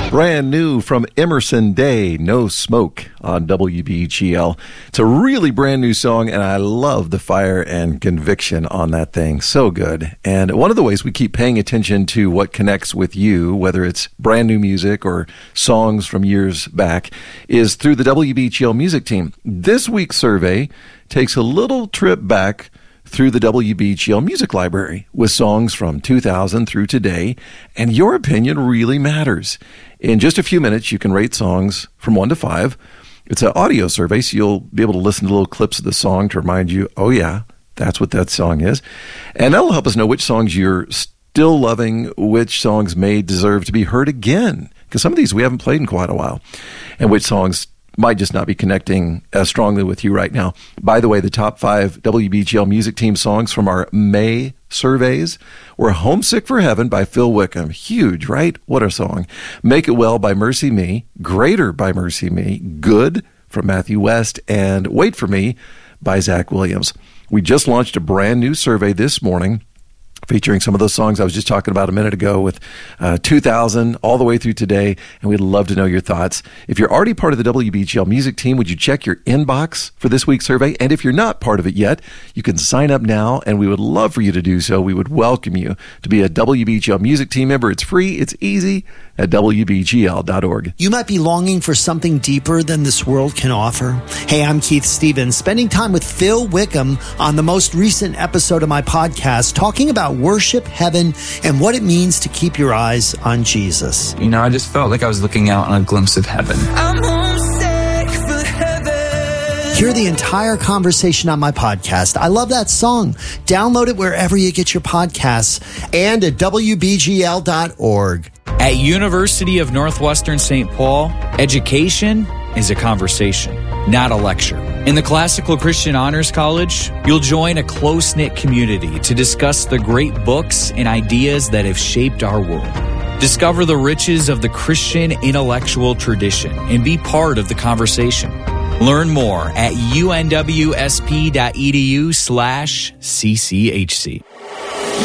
Brand new from Emerson Day, No Smoke on WBGL. It's a really brand new song, and I love the fire and conviction on that thing. So good. And one of the ways we keep paying attention to what connects with you, whether it's brand new music or songs from years back, is through the WBGL music team. This week's survey takes a little trip back through the WBGL Music Library with songs from 2000 through today, and your opinion really matters. In just a few minutes, you can rate songs from 1 to 5. It's an audio survey, so you'll be able to listen to little clips of the song to remind you, oh yeah, that's what that song is. And that'll help us know which songs you're still loving, which songs may deserve to be heard again, because some of these we haven't played in quite a while, and which songs might just not be connecting as strongly with you right now. By the way, the top 5 WBGL music team songs from our May surveys were Homesick for Heaven by Phil Wickham. Huge, right? What a song. Make It Well by Mercy Me, Greater by Mercy Me, Good from Matthew West, and Wait for Me by Zach Williams. We just launched a brand new survey this morning featuring some of those songs I was just talking about a minute ago with 2000 all the way through today, and we'd love to know your thoughts. If you're already part of the WBGL music team, would you check your inbox for this week's survey? And if you're not part of it yet, you can sign up now, and we would love for you to do so. We would welcome you to be a WBGL music team member. It's free, it's easy at WBGL.org. You might be longing for something deeper than this world can offer. Hey, I'm Keith Stevens, spending time with Phil Wickham on the most recent episode of my podcast, talking about worship, heaven, and what it means to keep your eyes on Jesus. You know, I just felt like I was looking out on a glimpse of heaven. I'm homesick for heaven. Hear the entire conversation on my podcast. I love that song. Download it wherever you get your podcasts and at WBGL.org. At University of Northwestern St. Paul, education is a conversation, not a lecture. In the Classical Christian Honors College, you'll join a close-knit community to discuss the great books and ideas that have shaped our world. Discover the riches of the Christian intellectual tradition and be part of the conversation. Learn more at unwsp.edu/cchc.